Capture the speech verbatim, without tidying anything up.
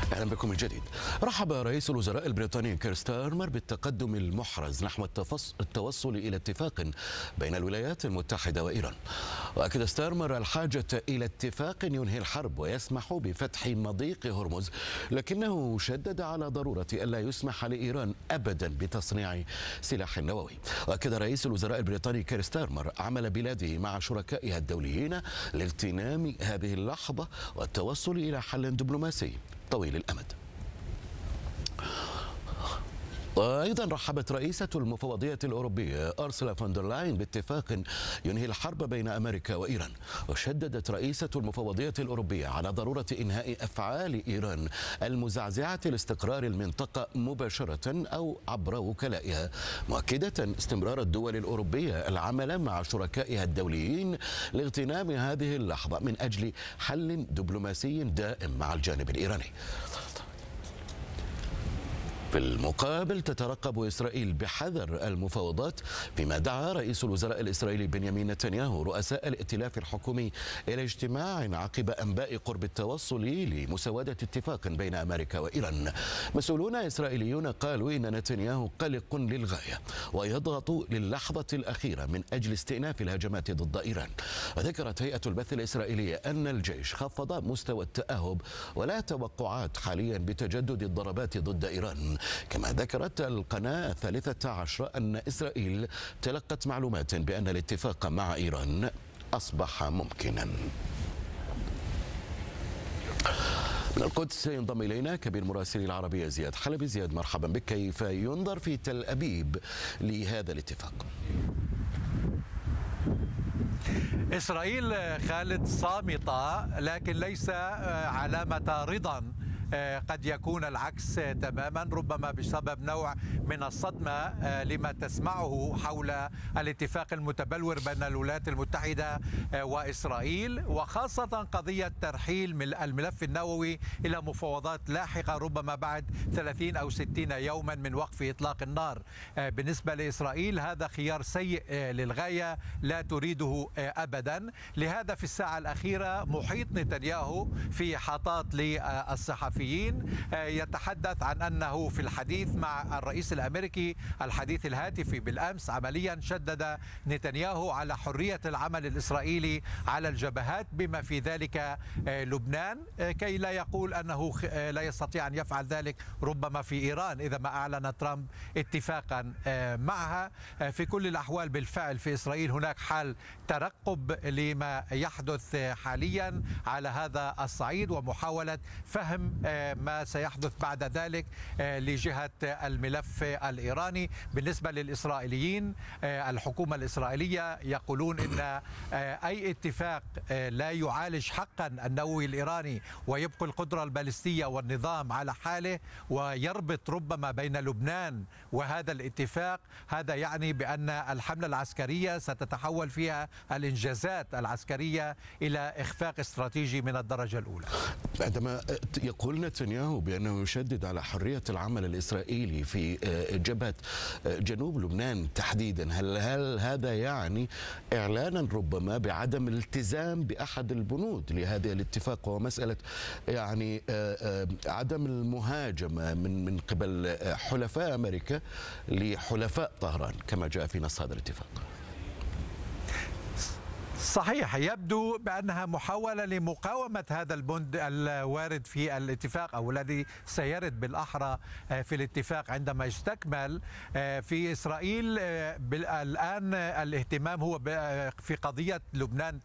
أهلا بكم من جديد. رحب رئيس الوزراء البريطاني كير ستارمر بالتقدم المحرز نحو التوصل إلى اتفاق بين الولايات المتحدة وإيران. وأكد ستارمر الحاجة إلى اتفاق ينهي الحرب ويسمح بفتح مضيق هرمز، لكنه شدد على ضرورة ألا يسمح لإيران أبدا بتصنيع سلاح نووي. وأكد رئيس الوزراء البريطاني كير ستارمر عمل بلاده مع شركائها الدوليين لاغتنام هذه اللحظة والتوصل إلى حل دبلوماسي طويل الأمد. وأيضا رحبت رئيسة المفوضية الأوروبية أرسولا فون دير لاين باتفاق ينهي الحرب بين أمريكا وإيران. وشددت رئيسة المفوضية الأوروبية على ضرورة إنهاء أفعال إيران المزعزعة لاستقرار المنطقة مباشرة أو عبر وكلائها، مؤكدة استمرار الدول الأوروبية العمل مع شركائها الدوليين لاغتنام هذه اللحظة من أجل حل دبلوماسي دائم مع الجانب الإيراني. في المقابل تترقب إسرائيل بحذر المفاوضات، فيما دعا رئيس الوزراء الإسرائيلي بنيامين نتنياهو رؤساء الائتلاف الحكومي إلى اجتماع عقب أنباء قرب التوصل لمساودة اتفاق بين أمريكا وإيران. مسؤولون إسرائيليون قالوا إن نتنياهو قلق للغاية ويضغط للحظة الأخيرة من أجل استئناف الهجمات ضد إيران. وذكرت هيئة البث الإسرائيلية أن الجيش خفض مستوى التأهب ولا توقعات حاليا بتجدد الضربات ضد إيران. كما ذكرت القناة الثالثة عشر أن إسرائيل تلقت معلومات بأن الاتفاق مع إيران أصبح ممكنا. من القدس ينضم إلينا كبير مراسلي العربية زياد حلبي. زياد، مرحبا بك. كيف ينظر في تل أبيب لهذا الاتفاق؟ إسرائيل خالد صامتة، لكن ليس علامة رضا، قد يكون العكس تماما، ربما بسبب نوع من الصدمة لما تسمعه حول الاتفاق المتبلور بين الولايات المتحدة وإسرائيل، وخاصة قضية ترحيل الملف النووي إلى مفاوضات لاحقة ربما بعد ثلاثين أو ستين يوما من وقف إطلاق النار. بالنسبة لإسرائيل هذا خيار سيء للغاية لا تريده أبدا. لهذا في الساعة الأخيرة محيط نتنياهو في حاطات للصحفيين يتحدث عن أنه في الحديث مع الرئيس الأمريكي الحديث الهاتفي بالأمس عمليا شدد نتنياهو على حرية العمل الإسرائيلي على الجبهات بما في ذلك لبنان، كي لا يقول أنه لا يستطيع أن يفعل ذلك ربما في إيران إذا ما أعلن ترامب اتفاقا معها. في كل الأحوال بالفعل في إسرائيل هناك حال ترقب لما يحدث حاليا على هذا الصعيد ومحاولة فهم ما سيحدث بعد ذلك لجهة الملف الإيراني. بالنسبة للإسرائيليين الحكومة الإسرائيلية يقولون إن أي اتفاق لا يعالج حقا النووي الإيراني ويبقى القدرة البالستية والنظام على حاله ويربط ربما بين لبنان وهذا الاتفاق، هذا يعني بأن الحملة العسكرية ستتحول فيها الإنجازات العسكرية إلى إخفاق استراتيجي من الدرجة الأولى. عندما يقول نتنياهو بأنه يشدد على حرية العمل الإسرائيلي في جبهة جنوب لبنان تحديدا، هل, هل هذا يعني إعلانا ربما بعدم الالتزام بأحد البنود لهذا الاتفاق، ومسألة يعني عدم المهاجمة من من قبل حلفاء أمريكا لحلفاء طهران كما جاء في نص هذا الاتفاق؟ صحيح، يبدو بأنها محاولة لمقاومة هذا البند الوارد في الاتفاق أو الذي سيرد بالأحرى في الاتفاق عندما يستكمل. في إسرائيل الآن الاهتمام هو في قضية لبنان